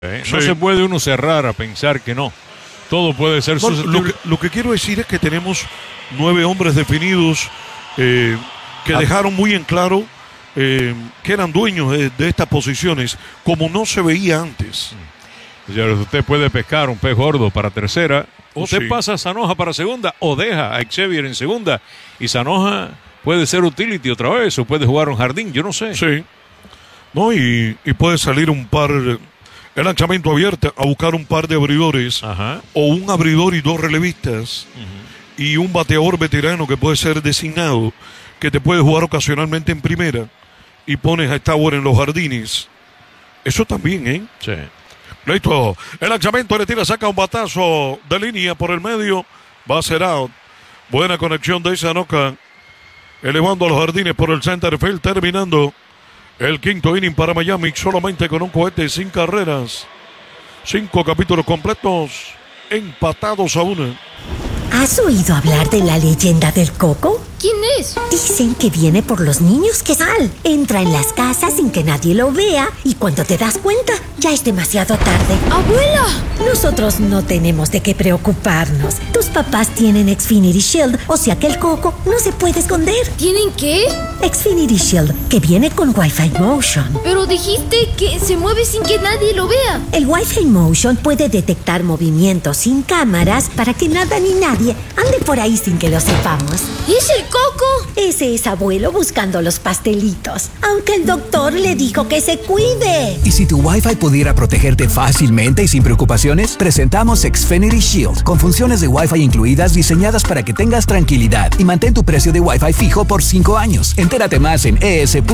Sí. No se puede uno cerrar a pensar que no. Todo puede ser susceptible. Lo que quiero decir es que tenemos 9 hombres definidos que dejaron muy en claro que eran dueños de estas posiciones, como no se veía antes. Señores, usted puede pescar un pez gordo para tercera. Usted Sí. pasa a Zanoja para segunda o deja a Xavier en segunda. Y Zanoja puede ser utility otra vez o puede jugar un jardín, yo no sé. Sí. No, y puede salir un par, el lanzamiento abierto, a buscar un par de abridores. Ajá. O un abridor y 2 relevistas. Y un bateador veterano que puede ser designado, que te puede jugar ocasionalmente en primera. Y pones a Stauer en los jardines. Eso también, ¿eh? Sí. Listo. El lanzamiento le tira, saca un batazo de línea por el medio. Va a ser out. Buena conexión de Sanoka. Elevando a los jardines por el center field. Terminando el quinto inning para Miami. Solamente con un cohete sin carreras. 5 capítulos completos. Empatados a 1. ¿Has oído hablar de la leyenda del coco? ¿Quién es? Dicen que viene por los niños que sal. Entra en las casas sin que nadie lo vea y cuando te das cuenta, ya es demasiado tarde. ¡Abuela! Nosotros no tenemos de qué preocuparnos. Tus papás tienen Xfinity Shield, o sea que el coco no se puede esconder. ¿Tienen qué? Xfinity Shield, que viene con Wi-Fi Motion. Pero dijiste que se mueve sin que nadie lo vea. El Wi-Fi Motion puede detectar movimientos sin cámaras para que nada ni nadie ande por ahí sin que lo sepamos. ¿Es el coco? Ese es abuelo buscando los pastelitos, aunque el doctor le dijo que se cuide. ¿Y si tu Wi-Fi pudiera protegerte fácilmente y sin preocupaciones? Presentamos Xfinity Shield, con funciones de Wi-Fi incluidas diseñadas para que tengas tranquilidad y mantén tu precio de Wi-Fi fijo por 5 años. Entérate más en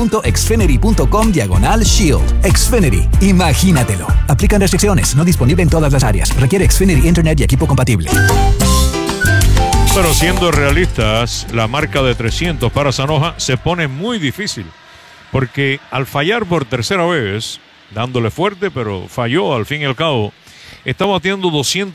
es.xfinity.com/Shield. Xfinity, imagínatelo. Aplican restricciones, no disponible en todas las áreas. Requiere Xfinity Internet y equipo compatible. Pero siendo realistas, la marca de 300 para Zanoja se pone muy difícil. Porque al fallar por tercera vez, dándole fuerte, pero falló al fin y al cabo, está batiendo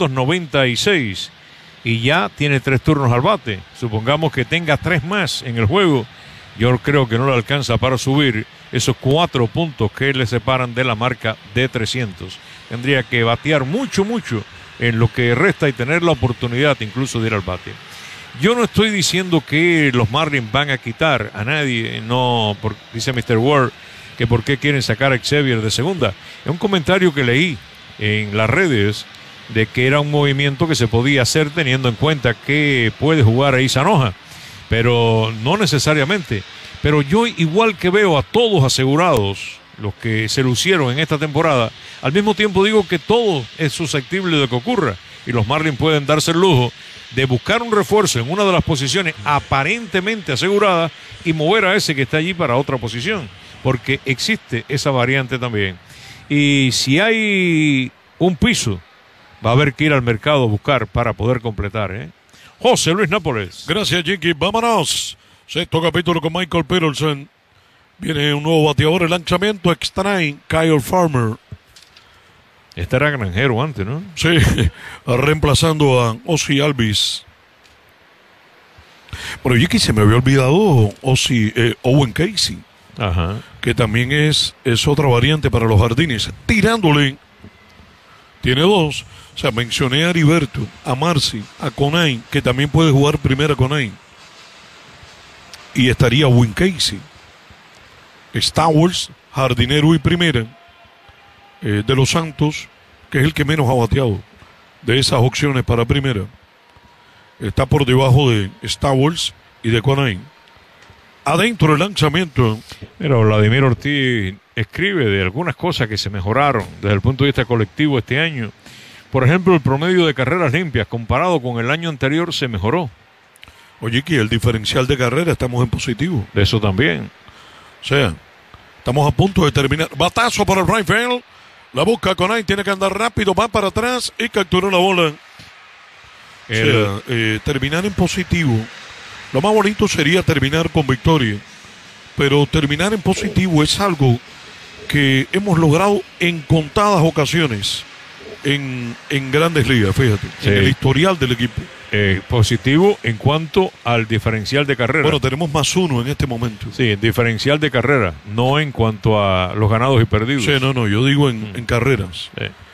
296 y ya tiene 3 turnos al bate. Supongamos que tenga 3 más en el juego. Yo creo que no le alcanza para subir esos 4 puntos que le separan de la marca de 300. Tendría que batear mucho en lo que resta y tener la oportunidad incluso de ir al bate. Yo no estoy diciendo que los Marlins van a quitar a nadie, no, dice Mr. Ward, que por qué quieren sacar a Xavier de segunda. Es un comentario que leí en las redes de que era un movimiento que se podía hacer teniendo en cuenta que puede jugar ahí Zanoja, pero no necesariamente. Pero yo igual que veo a todos asegurados, los que se lucieron en esta temporada, al mismo tiempo digo que todo es susceptible de que ocurra y los Marlins pueden darse el lujo de buscar un refuerzo en una de las posiciones aparentemente aseguradas y mover a ese que está allí para otra posición, porque existe esa variante también. Y si hay un piso, va a haber que ir al mercado a buscar para poder completar, ¿eh? José Luis Nápoles. Gracias, Jiki. Vámonos. 6º capítulo con Michael Peterson. Viene un nuevo bateador, el lanzamiento extra, Kyle Farmer. Este era granjero antes, ¿no? Sí, reemplazando a Ozzy Alvis. Bueno, Jiki, se me había olvidado Owen Casey. Ajá. Que también es otra variante para los jardines. Tirándole. Tiene 2. O sea, mencioné a Heriberto, a Marcy, a Conay, que también puede jugar primera Conay. Y estaría Owen Casey. Stowers, jardinero y primera de los Santos, que es el que menos ha bateado de esas opciones para primera. Está por debajo de Stowers y de Conay. Adentro el lanzamiento. Mira, Vladimir Ortiz escribe de algunas cosas que se mejoraron desde el punto de vista colectivo este año. Por ejemplo, el promedio de carreras limpias comparado con el año anterior se mejoró. Oye, que el diferencial de carrera estamos en positivo. De eso también. O sea, estamos a punto de terminar. Batazo para el right field. La busca Conay, tiene que andar rápido, va para atrás y capturó la bola. O sea, terminar en positivo. Lo más bonito sería terminar con victoria. Pero terminar en positivo es algo que hemos logrado en contadas ocasiones en Grandes Ligas, fíjate, sí, en el historial del equipo. Positivo en cuanto al diferencial de carrera. Bueno, tenemos +1 en este momento. Sí, diferencial de carrera, no en cuanto a los ganados y perdidos. Sí, no, yo digo en carreras.